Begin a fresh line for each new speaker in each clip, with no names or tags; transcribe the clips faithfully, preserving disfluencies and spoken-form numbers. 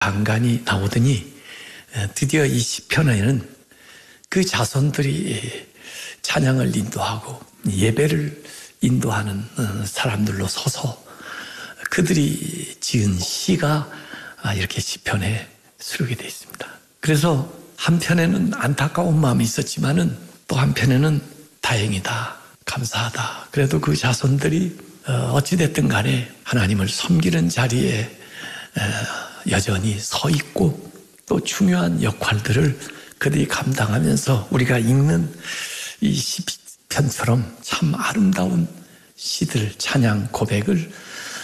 간간히 나오더니 드디어 이 시편에는 그 자손들이 찬양을 인도하고 예배를 인도하는 사람들로 서서 그들이 지은 시가 이렇게 시편에 수록이 되어 있습니다. 그래서 한편에는 안타까운 마음이 있었지만은 또 한편에는 다행이다, 감사하다. 그래도 그 자손들이 어찌됐든 간에 하나님을 섬기는 자리에 여전히 서 있고 또 중요한 역할들을 그들이 감당하면서 우리가 읽는 이 시편처럼 참 아름다운 시들, 찬양, 고백을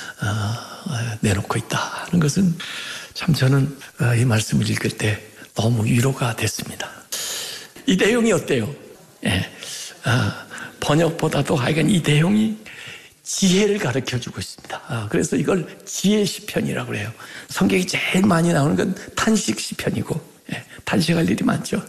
내놓고 있다 하는 것은 참 저는 이 말씀을 읽을 때 너무 위로가 됐습니다. 이 내용이 어때요? 예. 아, 번역보다도 하여간 이 내용이 지혜를 가르쳐주고 있습니다. 아, 그래서 이걸 지혜 시편이라고 해요. 성경이 제일 많이 나오는 건 탄식 시편이고, 예, 탄식할 일이 많죠.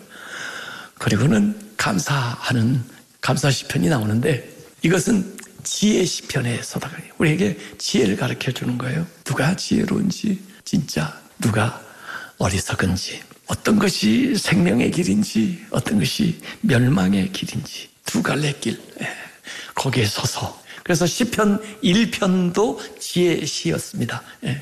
그리고는 감사하는 감사 시편이 나오는데 이것은 지혜 시편에 서다가 우리에게 지혜를 가르쳐주는 거예요. 누가 지혜로운지, 진짜 누가 어리석은지, 어떤 것이 생명의 길인지, 어떤 것이 멸망의 길인지 두 갈래 길, 예, 거기에 서서. 그래서 시편 일 편도 지혜 시였습니다. 예.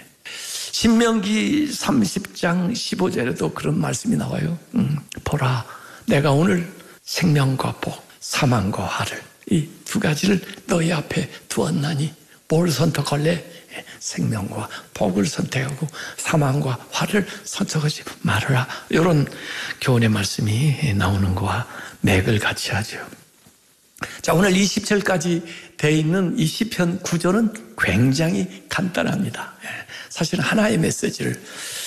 신명기 삼십 장 십오 절에도 그런 말씀이 나와요. 음, 보라, 내가 오늘 생명과 복, 사망과 화를 이 두 가지를 너희 앞에 두었나니 뭘 선택할래? 생명과 복을 선택하고 사망과 화를 선택하지 말아라. 이런 교훈의 말씀이 나오는 거와 맥을 같이 하죠. 자, 오늘 이십 절까지 되어 있는 이 시편 구절은 굉장히 간단합니다. 사실 하나의 메시지를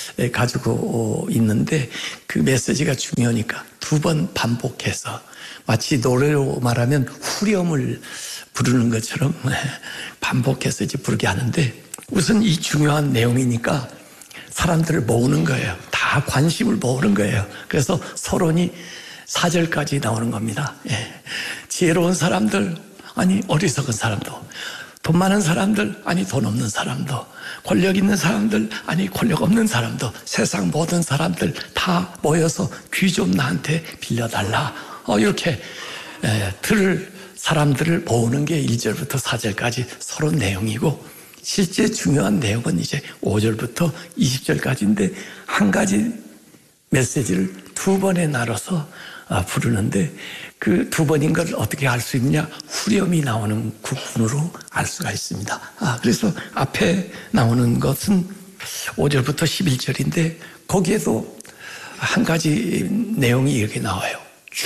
가지고 있는데 그 메시지가 중요하니까 두 번 반복해서 마치 노래로 말하면 후렴을 부르는 것처럼 반복해서 이제 부르게 하는데 우선 이 중요한 내용이니까 사람들을 모으는 거예요. 다 관심을 모으는 거예요. 그래서 서론이 사 절까지 나오는 겁니다. 예. 지혜로운 사람들, 아니 어리석은 사람도, 돈 많은 사람들, 아니 돈 없는 사람도, 권력 있는 사람들, 아니 권력 없는 사람도, 세상 모든 사람들 다 모여서 귀 좀 나한테 빌려달라. 어, 이렇게 에, 들을 사람들을 모으는 게 일 절부터 사 절까지 서론 내용이고 실제 중요한 내용은 이제 오 절부터 이십 절까지인데 한 가지 메시지를 두 번에 나눠서 부르는데 그 두 번인 걸 어떻게 알 수 있느냐? 후렴이 나오는 부분으로 알 수가 있습니다. 아, 그래서 앞에 나오는 것은 오 절부터 십일 절인데 거기에도 한 가지 내용이 이렇게 나와요.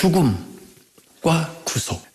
죽음과 구속.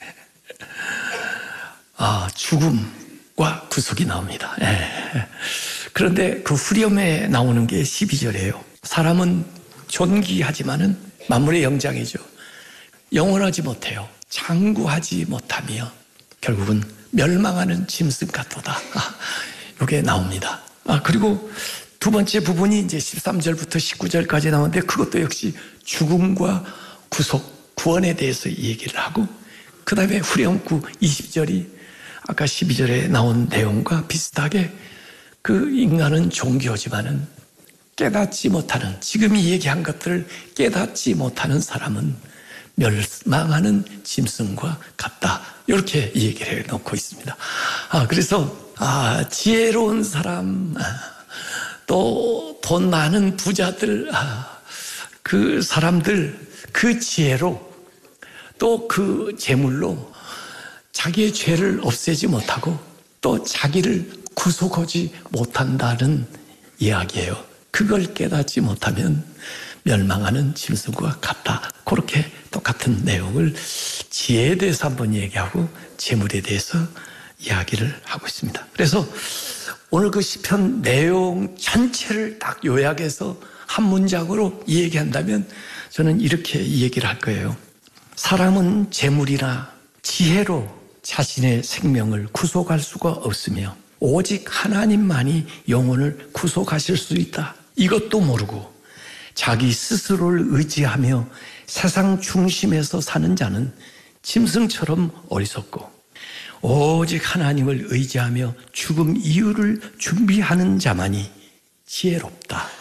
아, 죽음과 구속이 나옵니다. 예. 그런데 그 후렴에 나오는 게 십이 절이에요. 사람은 존귀하지만은 만물의 영장이죠. 영원하지 못해요. 장구하지 못하며 결국은 멸망하는 짐승 같도다. 아, 이게 나옵니다. 아, 그리고 두 번째 부분이 이제 십삼 절부터 십구 절까지 나오는데 그것도 역시 죽음과 구속, 구원에 대해서 얘기를 하고 그 다음에 후렴구 이십 절이 아까 십이 절에 나온 내용과 비슷하게 그 인간은 존귀하지만은 깨닫지 못하는, 지금 이 얘기한 것들을 깨닫지 못하는 사람은 멸망하는 짐승과 같다. 이렇게 얘기를 해놓고 있습니다. 아, 그래서, 아, 지혜로운 사람, 또 돈 많은 부자들, 아, 그 사람들, 그 지혜로 또 그 재물로 자기의 죄를 없애지 못하고 또 자기를 구속하지 못한다는 이야기예요. 그걸 깨닫지 못하면 멸망하는 짐승과 같다. 그렇게 똑같은 내용을 지혜에 대해서 한번 얘기하고 재물에 대해서 이야기를 하고 있습니다. 그래서 오늘 그 시편 내용 전체를 딱 요약해서 한 문장으로 얘기한다면 저는 이렇게 얘기를 할 거예요. 사람은 재물이나 지혜로 자신의 생명을 구속할 수가 없으며 오직 하나님만이 영혼을 구속하실 수 있다. 이것도 모르고 자기 스스로를 의지하며 세상 중심에서 사는 자는 짐승처럼 어리석고 오직 하나님을 의지하며 죽음 이후를 준비하는 자만이 지혜롭다.